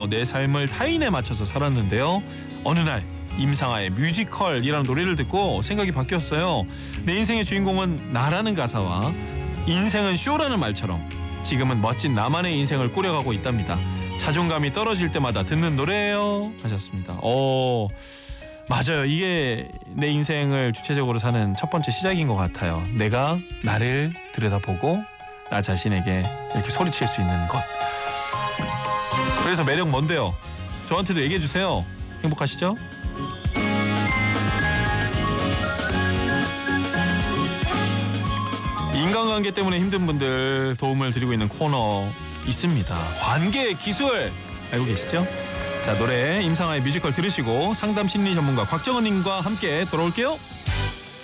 내 삶을 타인에 맞춰서 살았는데요. 어느 날 임상아의 뮤지컬이라는 노래를 듣고 생각이 바뀌었어요. 내 인생의 주인공은 나라는 가사와 인생은 쇼라는 말처럼 지금은 멋진 나만의 인생을 꾸려가고 있답니다. 자존감이 떨어질 때마다 듣는 노래예요 하셨습니다. 맞아요. 이게 내 인생을 주체적으로 사는 첫 번째 시작인 것 같아요. 내가 나를 들여다보고 나 자신에게 이렇게 소리칠 수 있는 것. 그래서 매력 뭔데요? 저한테도 얘기해 주세요. 행복하시죠? 인간관계 때문에 힘든 분들 도움을 드리고 있는 코너 있습니다. 관계 기술 알고 계시죠? 자, 노래 임상아의 뮤지컬 들으시고 상담 심리 전문가 곽정은님과 함께 돌아올게요.